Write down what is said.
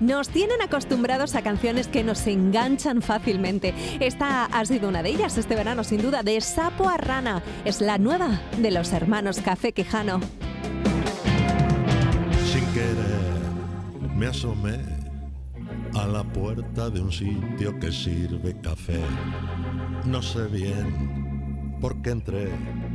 Nos tienen acostumbrados a canciones que nos enganchan fácilmente. Esta ha sido una de ellas este verano, sin duda, de Sapo a Rana. Es la nueva de los hermanos Café Quijano. Sin querer me asomé a la puerta de un sitio que sirve café. No sé bien por qué entré,